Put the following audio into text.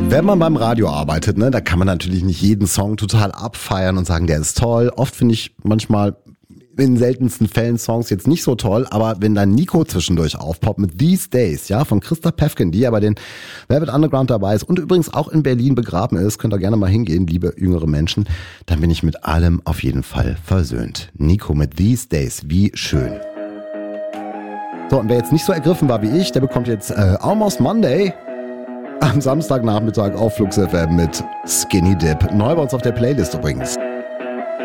Wenn man beim Radio arbeitet, ne, da kann man natürlich nicht jeden Song total abfeiern und sagen, der ist toll. Oft finde ich manchmal in den seltensten Fällen Songs jetzt nicht so toll, aber wenn dann Nico zwischendurch aufpoppt mit These Days, ja, von Christa Päffken, die ja bei den Velvet Underground dabei ist und übrigens auch in Berlin begraben ist, könnt ihr gerne mal hingehen, liebe jüngere Menschen, dann bin ich mit allem auf jeden Fall versöhnt. Nico mit These Days, wie schön. So, und wer jetzt nicht so ergriffen war wie ich, der bekommt jetzt Almost Monday am Samstagnachmittag auf Flux FM mit Skinny Dip. Neu bei uns auf der Playlist übrigens.